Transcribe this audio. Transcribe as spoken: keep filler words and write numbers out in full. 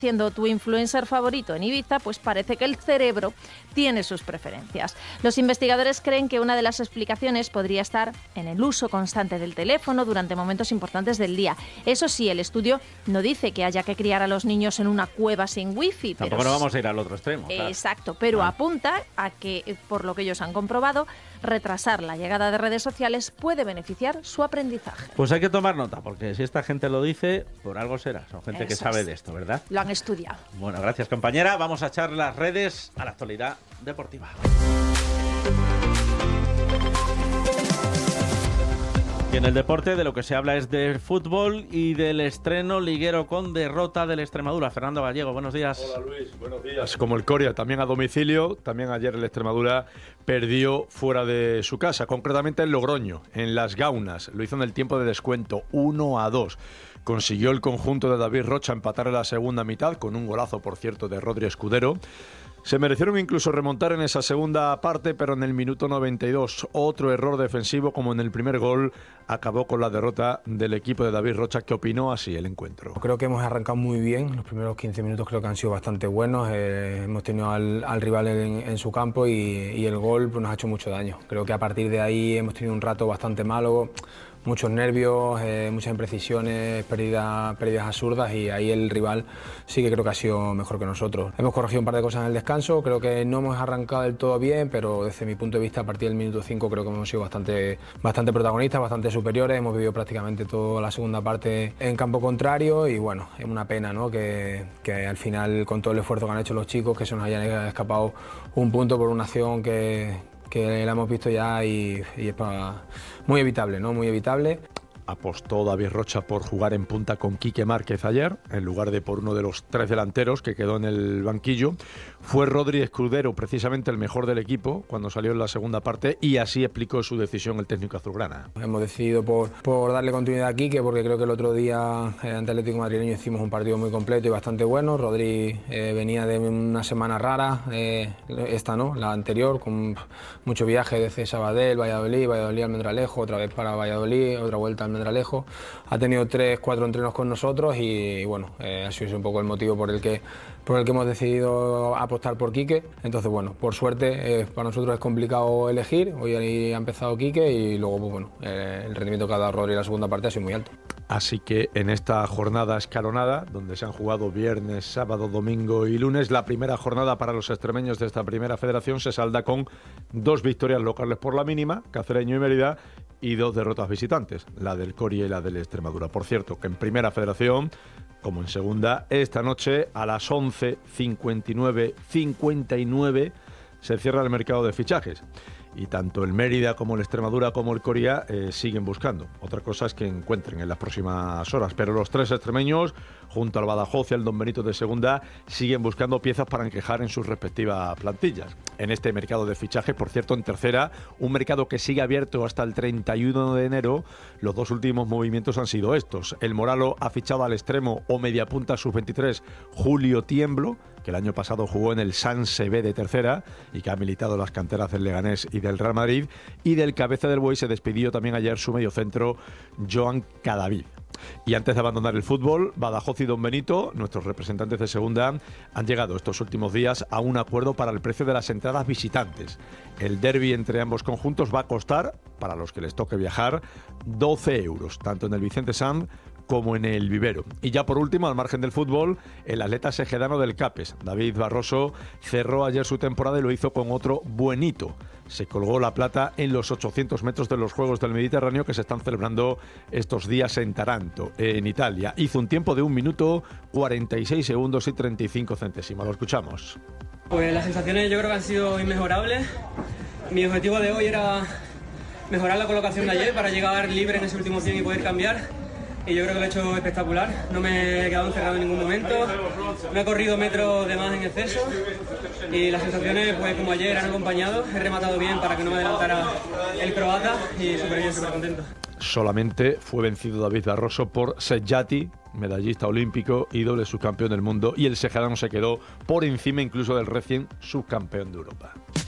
Siendo tu influencer favorito en Ibiza, pues parece que el cerebro tiene sus preferencias. Los investigadores creen que una de las explicaciones podría estar en el uso constante del teléfono durante momentos importantes del día. Eso sí, el estudio no dice que haya que criar a los niños en una cueva sin wifi. Tampoco pero no vamos a ir al otro extremo. Claro. Exacto, pero Ah. apunta a que, por lo que ellos han comprobado, retrasar la llegada de redes sociales puede beneficiar su aprendizaje. Pues hay que tomar nota, porque si esta gente lo dice, por algo será. Son gente Eso que sabe es. de esto, ¿verdad? Lo han estudiado. Bueno, gracias, compañera. Vamos a echar las redes a la actualidad deportiva. Y en el deporte de lo que se habla es del fútbol y del estreno liguero con derrota del Extremadura. Fernando Gallego, buenos días. Hola Luis, buenos días. Como el Coria, también a domicilio, también ayer el Extremadura perdió fuera de su casa, concretamente en Logroño, en Las Gaunas. Lo hizo en el tiempo de descuento, uno a dos. Consiguió el conjunto de David Rocha empatar en la segunda mitad, con un golazo, por cierto, de Rodri Escudero. Se merecieron incluso remontar en esa segunda parte, pero en el minuto noventa y dos, otro error defensivo como en el primer gol, acabó con la derrota del equipo de David Rocha, que opinó así el encuentro. Creo que hemos arrancado muy bien, los primeros quince minutos creo que han sido bastante buenos, eh, hemos tenido al, al rival en, en su campo y, y el gol pues, nos ha hecho mucho daño. Creo que a partir de ahí hemos tenido un rato bastante malo, muchos nervios, eh, muchas imprecisiones, pérdidas, pérdidas absurdas, y ahí el rival sí que creo que ha sido mejor que nosotros. Hemos corregido un par de cosas en el descanso, creo que no hemos arrancado del todo bien, pero desde mi punto de vista a partir del minuto cinco creo que hemos sido bastante, bastante protagonistas, bastante superiores, hemos vivido prácticamente toda la segunda parte en campo contrario y bueno, es una pena, ¿no? que, que al final con todo el esfuerzo que han hecho los chicos que se nos hayan escapado un punto por una acción que que la hemos visto ya y, y es para, muy evitable, ¿no? Muy evitable. Apostó David Rocha por jugar en punta con Quique Márquez ayer, en lugar de por uno de los tres delanteros que quedó en el banquillo. Fue Rodri Escudero precisamente el mejor del equipo cuando salió en la segunda parte, y así explicó su decisión el técnico azulgrana. Hemos decidido por, por darle continuidad a Quique, porque creo que el otro día eh, ante Atlético Madrileño hicimos un partido muy completo y bastante bueno. Rodri eh, venía de una semana rara, eh, esta no, la anterior, con mucho viaje desde Sabadell, Valladolid, Valladolid Almendralejo, otra vez para Valladolid, otra vuelta al Almendralejo. Ha tenido tres, cuatro entrenos con nosotros y, y bueno, eh, ha sido un poco el motivo por el que, por el que hemos decidido apostar por Quique. Entonces, bueno, por suerte eh, para nosotros es complicado elegir. Hoy ha empezado Quique y luego, pues, bueno, eh, el rendimiento que ha dado Rodri en la segunda parte ha sido muy alto. Así que en esta jornada escalonada, donde se han jugado viernes, sábado, domingo y lunes, la primera jornada para los extremeños de esta primera federación se salda con dos victorias locales por la mínima, Cacereño y Mérida, y dos derrotas visitantes, la del Coria y la del Extremadura. Por cierto, que en primera federación, como en segunda, esta noche a las once cincuenta y nueve cincuenta y nueve se cierra el mercado de fichajes. Y tanto el Mérida como el Extremadura como el Coria eh, siguen buscando. Otra cosa es que encuentren en las próximas horas. Pero los tres extremeños, junto al Badajoz y al Don Benito de segunda, siguen buscando piezas para encajar en sus respectivas plantillas. En este mercado de fichajes, por cierto, en tercera, un mercado que sigue abierto hasta el treinta y uno de enero, los dos últimos movimientos han sido estos. El Moralo ha fichado al extremo o mediapunta sub veintitrés Julio Tiemblo, que el año pasado jugó en el Sanse B de tercera y que ha militado en las canteras del Leganés y del Real Madrid, y del cabeza del buey se despidió también ayer su mediocentro Joan Cadavid. Y antes de abandonar el fútbol, Badajoz y Don Benito, nuestros representantes de segunda, han llegado estos últimos días a un acuerdo para el precio de las entradas visitantes. El derbi entre ambos conjuntos va a costar, para los que les toque viajar, doce euros, tanto en el Vicente Sanz como en el Vivero. Y ya por último, al margen del fútbol, el atleta segedano del CAPES, David Barroso, cerró ayer su temporada y lo hizo con otro buenito. Se colgó la plata en los ochocientos metros de los Juegos del Mediterráneo que se están celebrando estos días en Taranto, en Italia. Hizo un tiempo de un minuto, cuarenta y seis segundos y treinta y cinco centésimas. Lo escuchamos. Pues las sensaciones yo creo que han sido inmejorables. Mi objetivo de hoy era mejorar la colocación de ayer para llegar libre en ese último cien y poder cambiar. Y yo creo que lo he hecho espectacular, no me he quedado encerrado en ningún momento, no he corrido metros de más en exceso y las sensaciones, pues como ayer, han acompañado, he rematado bien para que no me adelantara el croata y súper bien, súper contento. Solamente fue vencido David Barroso por Sejati, medallista olímpico y doble subcampeón del mundo, y el sejadano se quedó por encima incluso del recién subcampeón de Europa.